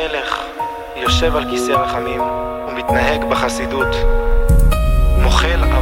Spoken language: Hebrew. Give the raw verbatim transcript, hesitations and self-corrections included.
המלך יושב על כיסא רחמים ומתנהג בחסידות, מוחל